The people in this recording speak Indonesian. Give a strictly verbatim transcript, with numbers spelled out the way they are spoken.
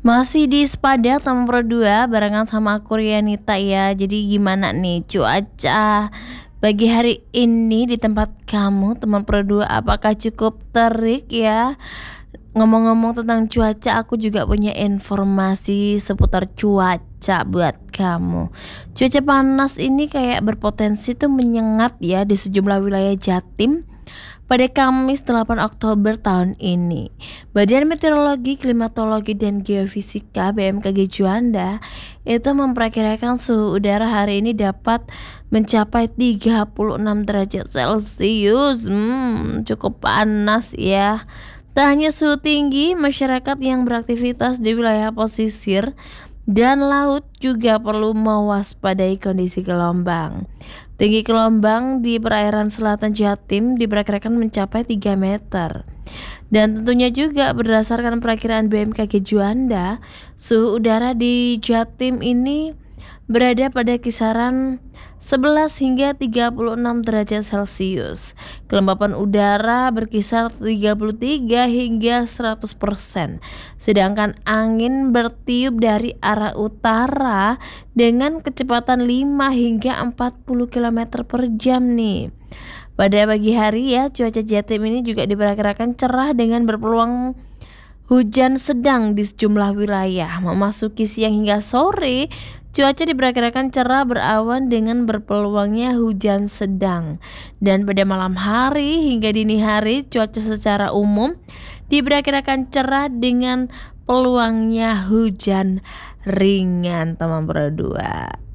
Masih di Sepadan teman Pro dua barengan sama aku Rianita ya. Jadi gimana nih cuaca pagi hari ini di tempat kamu teman Pro dua, apakah cukup terik ya? Ngomong-ngomong tentang cuaca, aku juga punya informasi seputar cuaca buat kamu. Cuaca panas ini kayak berpotensi tuh menyengat ya di sejumlah wilayah Jatim pada Kamis delapan Oktober tahun ini. Badan Meteorologi, Klimatologi dan Geofisika B M K G Juanda itu memperkirakan suhu udara hari ini dapat mencapai tiga puluh enam derajat Celcius. Hmm, cukup panas ya. Tak hanya suhu tinggi, masyarakat yang beraktivitas di wilayah pesisir dan laut juga perlu mewaspadai kondisi gelombang. Tinggi gelombang di perairan selatan Jatim diperkirakan mencapai tiga meter. Dan tentunya juga berdasarkan perakiraan B M K G Juanda, suhu udara di Jatim ini berada pada kisaran sebelas hingga tiga puluh enam derajat Celcius. Kelembapan udara berkisar tiga puluh tiga hingga seratus persen. Sedangkan angin bertiup dari arah utara dengan kecepatan lima hingga empat puluh kilometer per jam nih. Pada pagi hari ya, cuaca Jatim ini juga diperkirakan cerah dengan berpeluang hujan sedang di sejumlah wilayah. Memasuki siang hingga sore, cuaca diperkirakan cerah berawan dengan berpeluangnya hujan sedang. Dan pada malam hari hingga dini hari, cuaca secara umum diperkirakan cerah dengan peluangnya hujan ringan teman Pro dua.